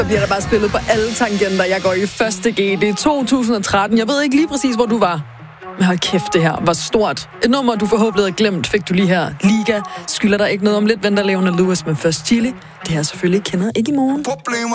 Så bliver der bare spillet på alle tangenter. Jeg går i 1. G. Det er 2013. Jeg ved ikke lige præcis, hvor du var. Men hold kæft, det her var stort. Et nummer, du forhåbentlig havde glemt, fik du lige her. Liga skylder der ikke noget om lidt. Venter Leona Lewis, men først Chili. Det her selvfølgelig kender ikke i morgen.